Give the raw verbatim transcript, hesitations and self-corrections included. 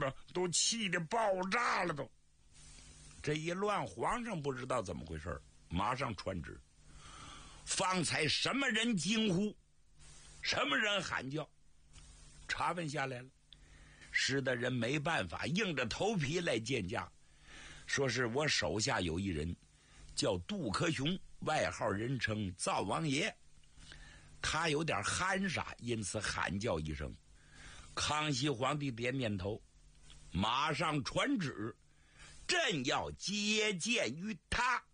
上都气得爆炸了都。这一乱，皇上不知道怎么回事，马上传旨，方才什么人惊呼，什么人喊叫，查问下来了，使得人没办法，硬着头皮来见驾，说是我手下有一人叫杜克雄，外号人称灶王爷，他有点憨傻，因此喊叫一声。康熙皇帝点点头，马上传旨，朕要接见于他。